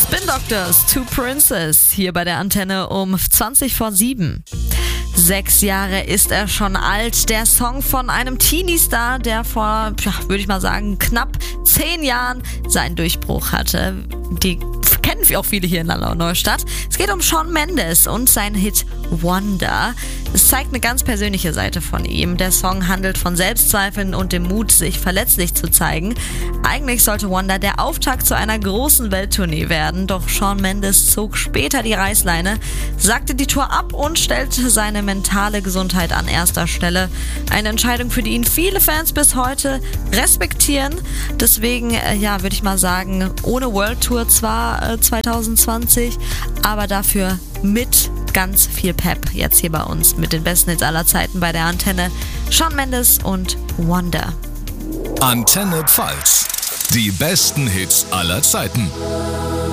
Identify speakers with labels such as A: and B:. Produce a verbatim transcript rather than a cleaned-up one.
A: Spin Doctors, Two Princes, hier bei der Antenne um zwanzig vor sieben. Sechs Jahre ist er schon alt. Der Song von einem Teenie-Star, der vor, ja, würde ich mal sagen, knapp zehn Jahren seinen Durchbruch hatte. Die kennen wir auch viele hier in Landau Neustadt. Es geht um Shawn Mendes und seinen Hit Wonder. Es zeigt eine ganz persönliche Seite von ihm. Der Song handelt von Selbstzweifeln und dem Mut, sich verletzlich zu zeigen. Eigentlich sollte Wonder der Auftakt zu einer großen Welttournee werden, doch Shawn Mendes zog später die Reißleine, sagte die Tour ab und stellte seine mentale Gesundheit an erster Stelle. Eine Entscheidung, für die ihn viele Fans bis heute respektieren. Deswegen, äh, ja, würde ich mal sagen, ohne World Tour zwar äh, zwanzig zwanzig, aber dafür mit ganz viel Pep jetzt hier bei uns mit den besten Hits aller Zeiten bei der Antenne. Shawn Mendes und Wonder.
B: Antenne Pfalz. Die besten Hits aller Zeiten.